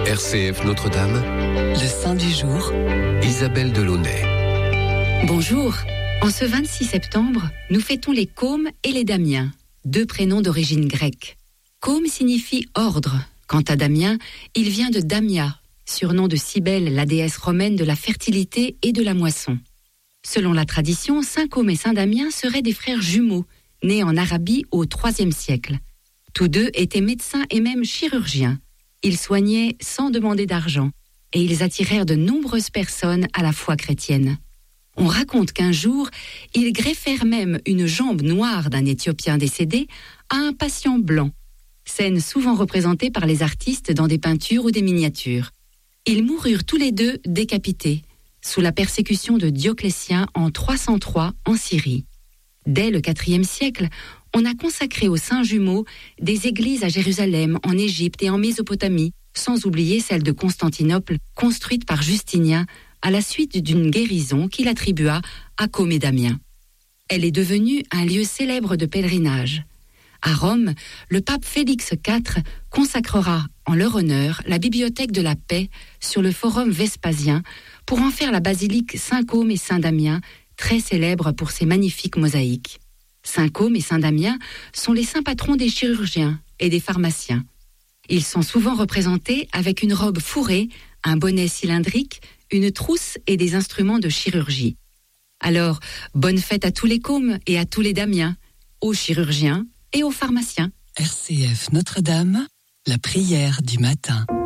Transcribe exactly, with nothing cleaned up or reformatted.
R C F Notre-Dame, le saint du jour, Isabelle Delaunay. Bonjour. En ce vingt-six septembre, nous fêtons les Cômes et les Damiens, deux prénoms d'origine grecque. Côme signifie ordre. Quant à Damien, il vient de Damia, surnom de Cybèle, la déesse romaine de la fertilité et de la moisson. Selon la tradition, saint Côme et saint Damien seraient des frères jumeaux, nés en Arabie au troisième siècle. Tous deux étaient médecins et même chirurgiens. Ils soignaient sans demander d'argent et ils attirèrent de nombreuses personnes à la foi chrétienne. On raconte qu'un jour, ils greffèrent même une jambe noire d'un Éthiopien décédé à un patient blanc, scène souvent représentée par les artistes dans des peintures ou des miniatures. Ils moururent tous les deux décapités, sous la persécution de Dioclétien en trois cent trois en Syrie. Dès le quatrième siècle, on a consacré aux saints jumeaux des églises à Jérusalem, en Égypte et en Mésopotamie, sans oublier celle de Constantinople, construite par Justinien à la suite d'une guérison qu'il attribua à Côme et Damien. Elle est devenue un lieu célèbre de pèlerinage. À Rome, le pape Félix quatre consacrera en leur honneur la bibliothèque de la paix sur le forum Vespasien pour en faire la basilique Saint-Côme et Saint-Damien, très célèbre pour ses magnifiques mosaïques. Saint-Côme et Saint-Damien sont les saints patrons des chirurgiens et des pharmaciens. Ils sont souvent représentés avec une robe fourrée, un bonnet cylindrique, une trousse et des instruments de chirurgie. Alors, bonne fête à tous les Cômes et à tous les Damiens, aux chirurgiens et aux pharmaciens. R C F Notre-Dame, la prière du matin.